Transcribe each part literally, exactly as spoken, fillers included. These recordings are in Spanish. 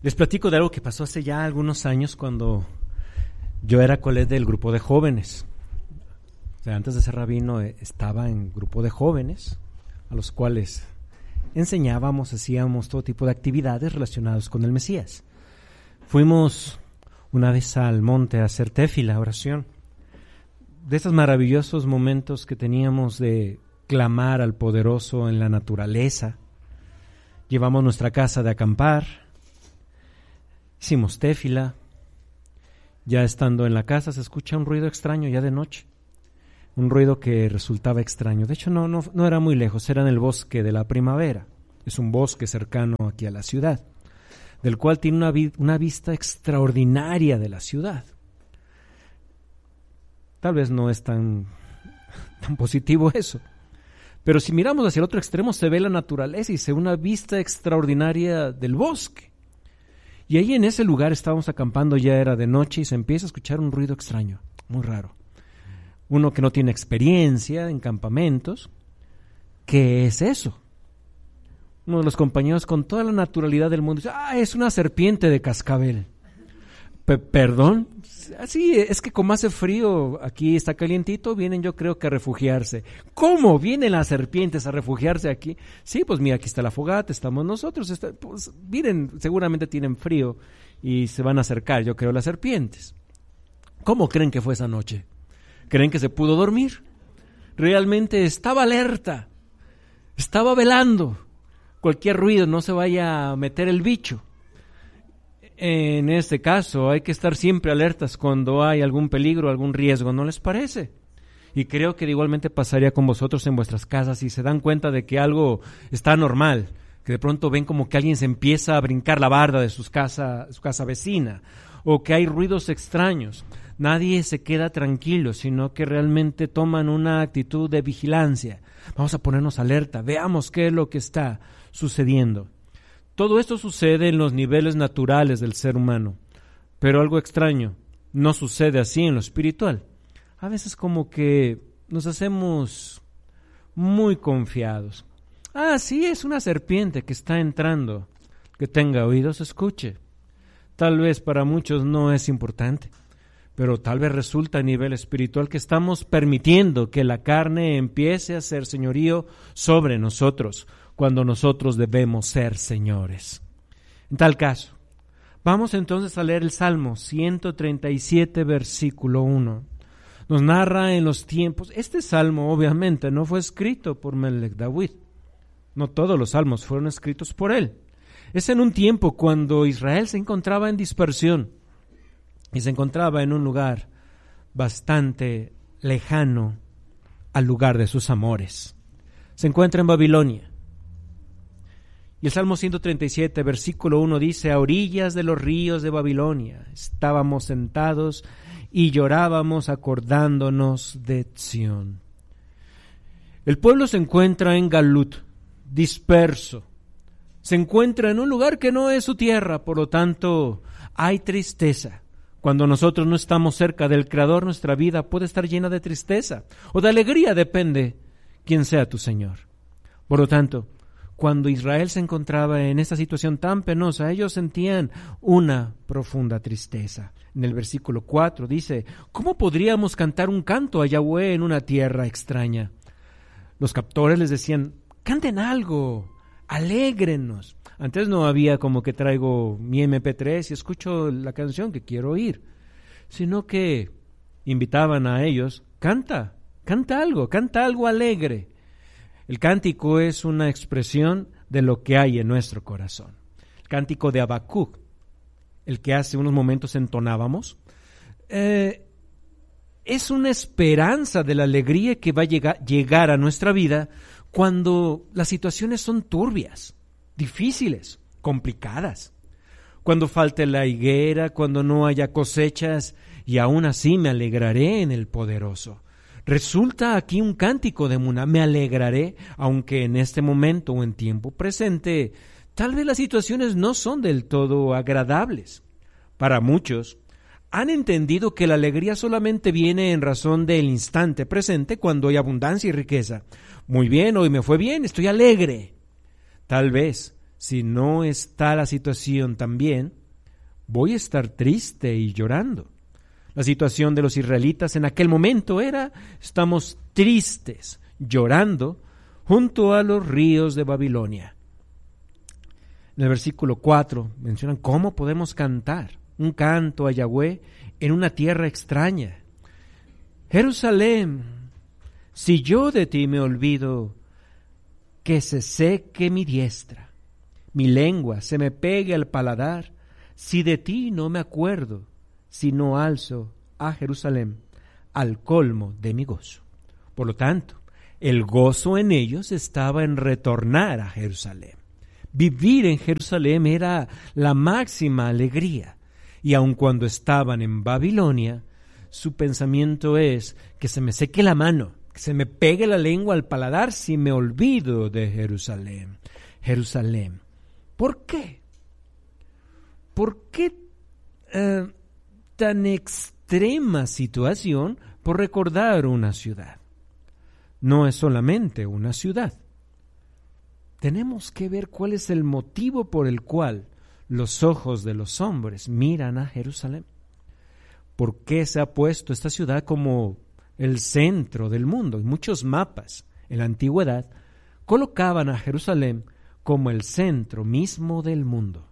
Les platico de algo que pasó hace ya algunos años cuando yo era colega del grupo de jóvenes. O sea, antes de ser rabino eh, estaba en grupo de jóvenes a los cuales enseñábamos, hacíamos todo tipo de actividades relacionadas con el Mesías. Fuimos una vez al monte a hacer tefila, oración. De esos maravillosos momentos que teníamos de clamar al poderoso en la naturaleza. Llevamos nuestra casa de acampar, hicimos tefila. Ya estando en la casa se escucha un ruido extraño ya de noche. Un ruido que resultaba extraño. De hecho, no, no, no era muy lejos, era en el bosque de la Primavera. Es un bosque cercano aquí a la ciudad, del cual tiene una, vi- una vista extraordinaria de la ciudad. Tal vez no es tan, tan positivo eso, pero si miramos hacia el otro extremo se ve la naturaleza y se ve una vista extraordinaria del bosque. Y ahí en ese lugar estábamos acampando, ya era de noche y se empieza a escuchar un ruido extraño, muy raro. Uno que no tiene experiencia en campamentos, ¿qué es eso? Uno de los compañeros con toda la naturalidad del mundo dice, ah, es una serpiente de cascabel. P- ¿Perdón? Sí, es que como hace frío, aquí está calientito, vienen yo creo que a refugiarse. ¿Cómo vienen las serpientes a refugiarse aquí? Sí, pues mira, aquí está la fogata, estamos nosotros, está, pues vienen, seguramente tienen frío y se van a acercar, yo creo, las serpientes. ¿Cómo creen que fue esa noche? ¿Creen que se pudo dormir? Realmente estaba alerta, estaba velando. Cualquier ruido, no se vaya a meter el bicho. En este caso hay que estar siempre alertas cuando hay algún peligro, algún riesgo, ¿no les parece? Y creo que igualmente pasaría con vosotros en vuestras casas y se dan cuenta de que algo está anormal, que de pronto ven como que alguien se empieza a brincar la barda de sus casa, su casa vecina, o que hay ruidos extraños. Nadie se queda tranquilo, sino que realmente toman una actitud de vigilancia. Vamos a ponernos alerta, veamos qué es lo que está sucediendo. Todo esto sucede en los niveles naturales del ser humano, pero algo extraño, no sucede así en lo espiritual. A veces como que nos hacemos muy confiados. Ah, sí, es una serpiente que está entrando. Que tenga oídos, escuche. Tal vez para muchos no es importante, pero tal vez resulta a nivel espiritual que estamos permitiendo que la carne empiece a ser señorío sobre nosotros, cuando nosotros debemos ser señores. En tal caso, vamos entonces a leer el Salmo ciento treinta y siete, versículo uno. Nos narra en los tiempos, este salmo obviamente no fue escrito por Melech David, no todos los salmos fueron escritos por él. Es en un tiempo cuando Israel se encontraba en dispersión y se encontraba en un lugar bastante lejano al lugar de sus amores. Se encuentra en Babilonia. Y el Salmo ciento treinta y siete, versículo uno dice, a orillas de los ríos de Babilonia estábamos sentados y llorábamos acordándonos de Sión. El pueblo se encuentra en Galut, disperso. Se encuentra en un lugar que no es su tierra, por lo tanto hay tristeza. Cuando nosotros no estamos cerca del Creador, nuestra vida puede estar llena de tristeza o de alegría, depende quién sea tu Señor. Por lo tanto, cuando Israel se encontraba en esta situación tan penosa, ellos sentían una profunda tristeza. En el versículo cuatro dice, ¿cómo podríamos cantar un canto a Yahweh en una tierra extraña? Los captores les decían, canten algo, alégrenos. Antes no había como que traigo mi eme pe tres y escucho la canción que quiero oír, sino que invitaban a ellos, canta, canta algo, canta algo alegre. El cántico es una expresión de lo que hay en nuestro corazón. El cántico de Habacuc, el que hace unos momentos entonábamos, eh, es una esperanza de la alegría que va a llegar, llegar a nuestra vida cuando las situaciones son turbias, difíciles, complicadas. Cuando falte la higuera, cuando no haya cosechas, y aún así me alegraré en el poderoso. Resulta aquí un cántico de Muná, me alegraré, aunque en este momento o en tiempo presente, tal vez las situaciones no son del todo agradables. Para muchos, han entendido que la alegría solamente viene en razón del instante presente cuando hay abundancia y riqueza. Muy bien, hoy me fue bien, estoy alegre. Tal vez si no está la situación tan bien, voy a estar triste y llorando. La situación de los israelitas en aquel momento era, estamos tristes, llorando, junto a los ríos de Babilonia. En el versículo cuatro mencionan cómo podemos cantar un canto a Yahweh en una tierra extraña. Jerusalén, si yo de ti me olvido, que se seque mi diestra, mi lengua se me pegue al paladar, si de ti no me acuerdo, si no alzo a Jerusalén al colmo de mi gozo. Por lo tanto, el gozo en ellos estaba en retornar a Jerusalén. Vivir en Jerusalén era la máxima alegría, y aun cuando estaban en Babilonia, su pensamiento es que se me seque la mano, que se me pegue la lengua al paladar si me olvido de Jerusalén. Jerusalén. ¿Por qué? ¿Por qué eh, tan extrema situación por recordar una ciudad? No es solamente una ciudad. Tenemos que ver cuál es el motivo por el cual los ojos de los hombres miran a Jerusalén. ¿Por qué se ha puesto esta ciudad como el centro del mundo? Y muchos mapas en la antigüedad colocaban a Jerusalén como el centro mismo del mundo.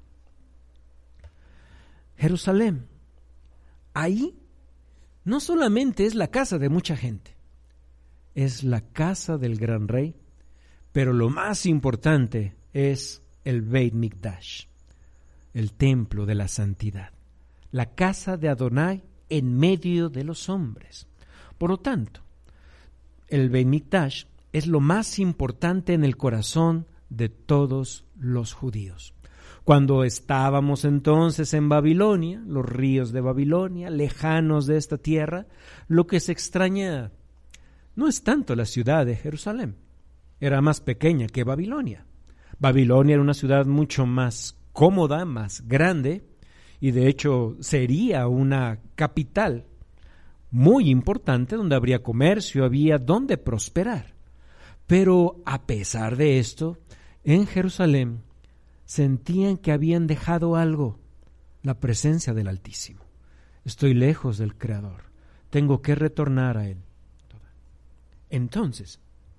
Jerusalén, ahí no solamente es la casa de mucha gente, es la casa del gran rey, pero lo más importante es el Beit Mikdash, el templo de la santidad, la casa de Adonai en medio de los hombres. Por lo tanto, el Beit Mikdash es lo más importante en el corazón de todos los judíos. Cuando estábamos entonces en Babilonia, los ríos de Babilonia, lejanos de esta tierra, lo que se extraña no es tanto la ciudad de Jerusalén, era más pequeña que Babilonia. Babilonia era una ciudad mucho más cómoda, más grande, y de hecho sería una capital muy importante donde habría comercio, había donde prosperar. Pero a pesar de esto, en Jerusalén sentían que habían dejado algo, la presencia del Altísimo. Estoy lejos del Creador, tengo que retornar a Él. Entonces,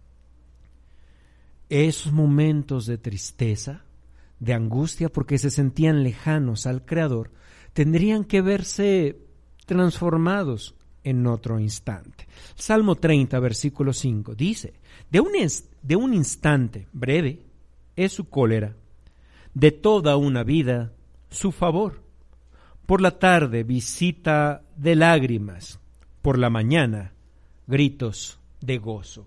esos momentos de tristeza, de angustia, porque se sentían lejanos al Creador, tendrían que verse transformados en otro instante. Salmo treinta, versículo cinco, dice, de un, de un instante breve es su cólera, de toda una vida su favor. Por la tarde visita de lágrimas, por la mañana gritos de gozo.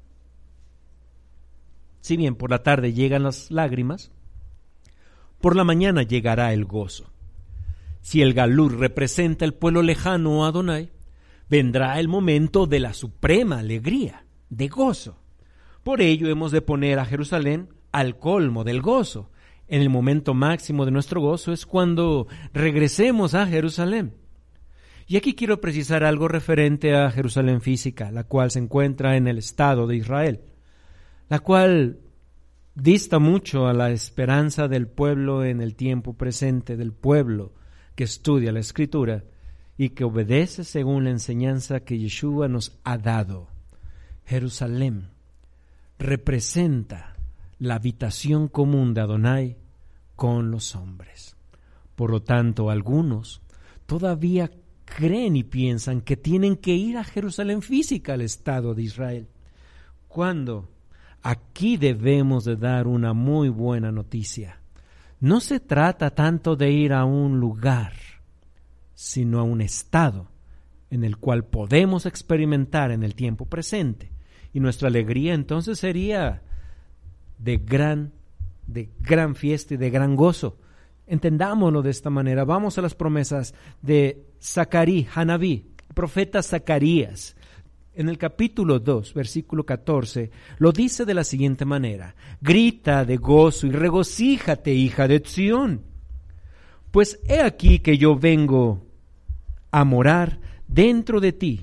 Si bien por la tarde llegan las lágrimas, por la mañana llegará el gozo. Si el Galur representa el pueblo lejano a Adonai, vendrá el momento de la suprema alegría, de gozo. Por ello hemos de poner a Jerusalén al colmo del gozo. En el momento máximo de nuestro gozo es cuando regresemos a Jerusalén. Y aquí quiero precisar algo referente a Jerusalén física, la cual se encuentra en el Estado de Israel, la cual dista mucho a la esperanza del pueblo en el tiempo presente, del pueblo que estudia la Escritura y que obedece según la enseñanza que Yeshua nos ha dado. Jerusalén representa la habitación común de Adonai con los hombres. Por lo tanto, algunos todavía creen y piensan que tienen que ir a Jerusalén física, al Estado de Israel, cuando aquí debemos de dar una muy buena noticia. No se trata tanto de ir a un lugar, sino a un estado en el cual podemos experimentar en el tiempo presente. Y nuestra alegría entonces sería de gran, de gran fiesta y de gran gozo. Entendámoslo de esta manera. Vamos a las promesas de Zacarí, Hanabí, profeta Zacarías. En el capítulo dos, versículo catorce, lo dice de la siguiente manera: grita de gozo y regocíjate, hija de Sión, pues he aquí que yo vengo a morar dentro de ti.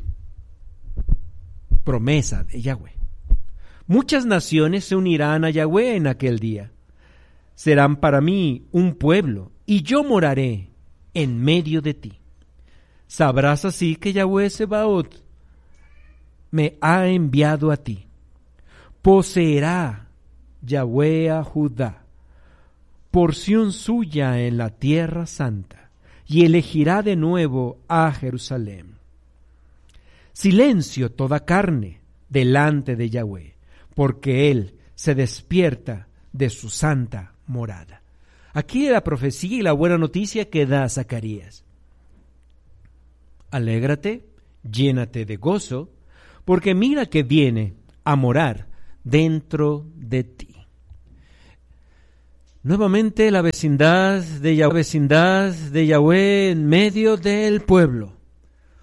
Promesa de Yahweh. Muchas naciones se unirán a Yahweh en aquel día. serán para mí un pueblo, y yo moraré en medio de ti. Sabrás así que Yahweh Sebaot me ha enviado a ti. Poseerá Yahweh a Judá, porción suya en la tierra santa, y elegirá de nuevo a Jerusalén. Silencio toda carne delante de Yahweh, porque Él se despierta de su santa morada. Aquí la profecía y la buena noticia que da Zacarías. Alégrate, llénate de gozo, porque mira que viene a morar dentro de ti. Nuevamente la vecindad de Yahweh, vecindad de Yahweh en medio del pueblo.